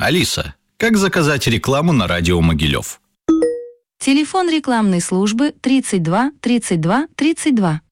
Алиса, как заказать рекламу на радио Могилев? Телефон рекламной службы 32 32 32.